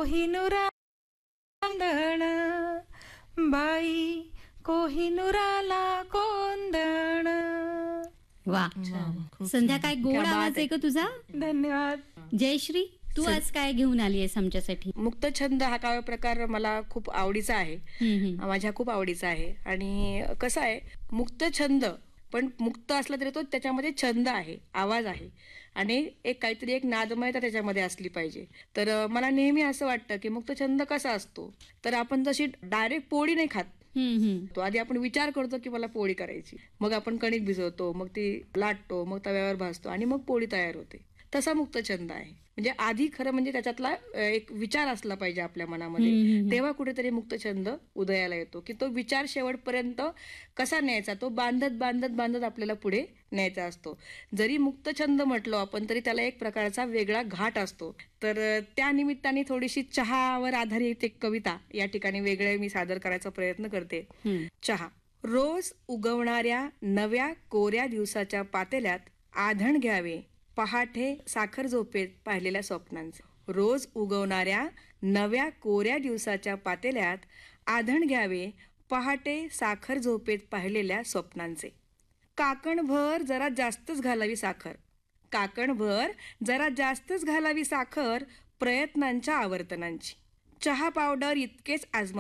कोहिनुरा कोंदण, बाई कोहिनुराला कोंदण. वा, संध्या काय गोड आवाज आहे का तुझा. धन्यवाद. जयश्री, तू आज काय घेऊन आली आहेस आमच्यासाठी. मुक्तछंद हा काव्य प्रकार मला खूप आवडीचा आहे, माझ्या खूप आवडीचा आहे. आणि कसं आहे, मुक्तछंद पण मुक्त असला तरी तो त्याच्यामध्ये छंद आहे, आवाज आहे आणि काहीतरी एक नादमयता त्याच्यामध्ये असली पाहिजे. तर मला नेहमी असं वाटतं की मुक्तछंद कसा असतो, तर आपण जशी डायरेक्ट पोळी नाही खात, तो आधी आपण विचार करतो की मला पोळी करायची, मग आपण कणिक भिजवतो, मग ती लाटतो, मग तव्यावर भाजतो आणि मग पोळी तयार होते. तसा मुक्तछंद आहे. म्हणजे आधी खरं म्हणजे त्याच्यातला एक विचार असला पाहिजे आपल्या मनामध्ये, तेव्हा कुठेतरी मुक्तछंद उदयाला येतो की तो विचार शेवटपर्यंत कसा न्यायचा, तो बांधत बांधत बांधत आपल्याला पुढे न्यायचा असतो. जरी मुक्तछंद म्हटलो आपण तरी त्याला एक प्रकारचा वेगळा घाट असतो. तर त्या निमित्ताने थोडीशी चहावर आधारित एक कविता या ठिकाणी वेगळे मी सादर करायचा प्रयत्न करते. चहा. रोज उगवणाऱ्या नव्या कोऱ्या दिवसाच्या पातेल्यात आधण घ्यावे पहाटे साखर झोपेत पाहिलेल्या स्वप्नांचे. रोज उगवणाऱ्या नव्या कोऱ्या दिवसाच्या पातेल्यात आधण घ्यावे पहाटे साखर झोपेत पाहिलेल्या स्वप्नांचे. काकणभर जरा जास्तच घालावी साखर, काकणभर जरा जास्तच घालावी साखर प्रयत्नांच्या आवर्तनांची. चहा पावडर इतकेच